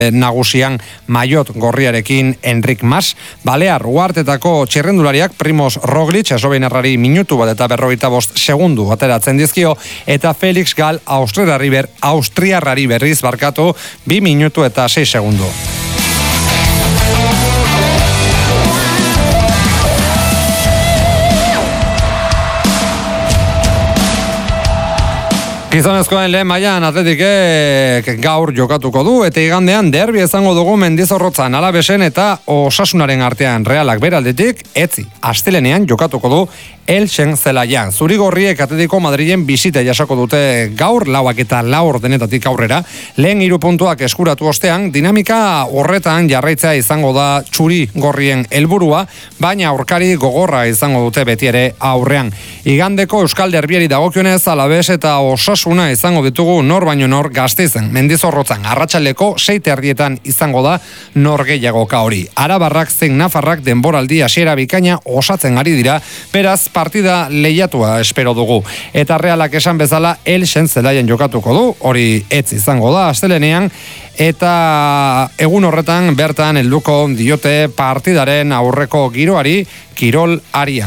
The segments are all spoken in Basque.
nagusian maiot gorriarekin Enric Mas. Balear Uhartetako txirrendulariak Primoz Roglic eslovenaarrari minutu bat eta 45 segundu ateratzen dizkio, eta Felix Gal austriarrari berriz 2 minutu eta 6 segundu. Gizonezkoen lehen mailan Atletikek gaur jokatuko du, eta igandean derbi izango dugu Mendizorrotzan Alavesen eta Osasunaren artean. Realak beraldetik, etzi, astelenean jokatuko du Elchen zelaian. Zurigorriek Atletico Madrilen bisita jasako dute gaur, 4:04 denetatik aurrera. Lehen 3 puntuak eskuratu ostean, dinamika horretan jarraitzea izango da txuri gorrien helburua, baina aurkari gogorra izango dute beti ere aurrean. Igandeko Euskal Derbiari dagokionez, Alaves eta Osasuna izango ditugu nor baino nor Gasteizen. Mendizorrotzan arratsaldeko 6:00 izango da nor gehiagoka hori. Arabarrak zein nafarrak denboraldi hasiera bikaina osatzen ari dira, beraz partida lehiatua espero dugu. Eta Realak esan bezala Elchen zelaian jokatuko du, hori etz izango da astelenean, eta egun horretan bertan helduko diote partidaren aurreko giroari, kirol arian.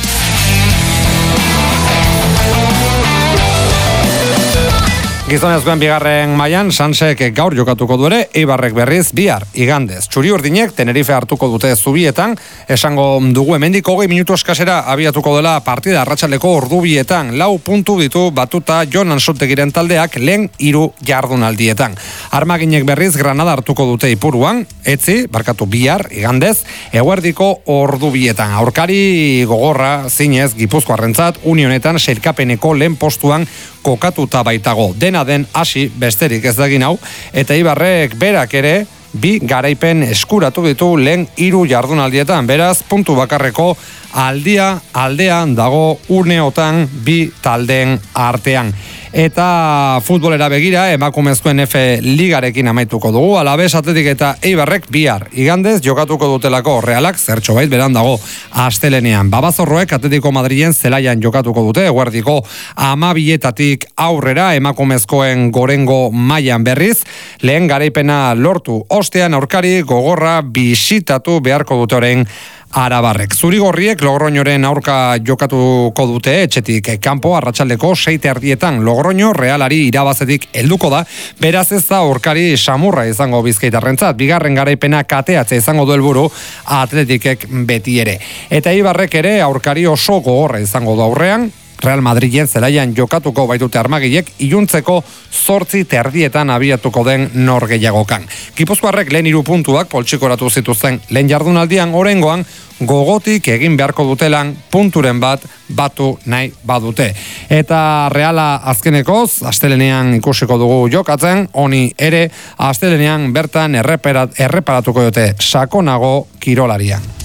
Gizonezkoen bigarren mailan Sansek gaur jokatuko du ere, Eibarrek berriz bihar igandez. Txuri-urdinek Tenerife hartuko dute Zubietan, esango dugu hemendik 20 minutu eskasera abiatuko dela partida arratsaldeko ordubietan. 4 puntu ditu batuta Jon Ansoltegiren taldeak lehen 3 jardunaldietan. Armaginek berriz Granada hartuko dute Ipuruan, bihar igandez, eguerdiko ordubietan. Aurkari gogorra zinez Gipuzkoarrentzat Unionetan sailkapeneko lehen postuan kokatuta baitago. Dena den hasi besterik ez dagin hau, eta Eibarrek berak ere 2 garaipen eskuratu ditu lehen 3 jardunaldietan. Beraz, puntu bakarreko aldean dago uneotan 2 taldeen artean. Eta futbolera begira, emakumezkoen F ligarekin amaituko dugu. Alaves, Atletik eta Eibarrek bihar igandez jokatuko dutelako. Realak zertxo bait beran dago astelenean. Babazorroek Atletico Madrilen zelaian jokatuko dute, eguerdiko 12:00 aurrera, emakumezkoen gorengo mailan berriz. Lehen garaipena lortu ostean aurkari gogorra bisitatu beharko dute orain Arabarrek. Zurigorriek Logroñoren aurka jokatuko dute etxetik kanpo arratsaldeko 6:30 Logroño Realari irabazetik helduko da, beraz ez da aurkari samurra izango bizkaitarrentzat. Bigarren garaipena kateatzea izango du helburu Atletikek beti ere. Eta Eibarrek ere aurkari oso gogorra izango du aurrean. Real Madrilen zelaian jokatuko baitute armagilek, iluntzeko 8:30 abiatuko den nor gehiagokan. Gipuzkoarrek lehen 3 puntuak poltsikoratu zituzten lehen jardunaldian, oraingoan gogotik egin beharko dutelan punturen bat batu nahi badute. Eta Reala azkenekoz, astelenean ikusiko dugu jokatzen, honi ere astelenean bertan erreparatuko dute sakonago kirolarian.